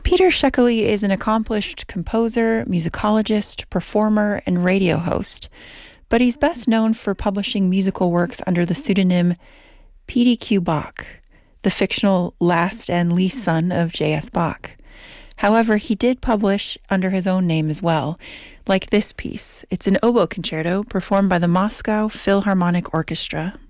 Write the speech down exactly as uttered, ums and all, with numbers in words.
Peter Szekely is an accomplished composer, musicologist, performer, and radio host, but he's best known for publishing musical works under the pseudonym P D Q Bach, the fictional last and least son of J S. Bach. However, he did publish under his own name as well, like this piece. It's an oboe concerto performed by the Moscow Philharmonic Orchestra.